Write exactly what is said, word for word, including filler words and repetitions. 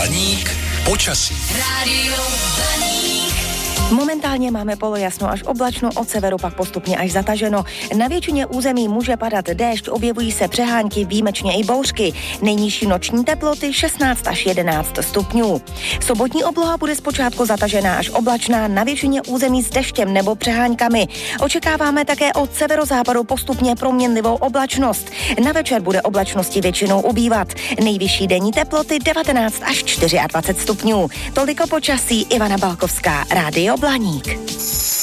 Blaník počasí. Rádio Blaník. Momentálně máme polojasno až oblačno, od severu pak postupně až zataženo. Na většině území může padat déšť, objevují se přehánky, výjimečně i bouřky. Nejnižší noční teploty šestnáct až jedenáct stupňů. Sobotní obloha bude zpočátku zatažená až oblačná, na většině území s deštěm nebo přeháňkami. Očekáváme také od severozápadu postupně proměnlivou oblačnost. Na večer bude oblačnosti většinou ubývat. Nejvyšší denní teploty devatenáct až dvacet čtyři stupňů. Toliko počasí, Ivana Balkovská, Rádio Blaník.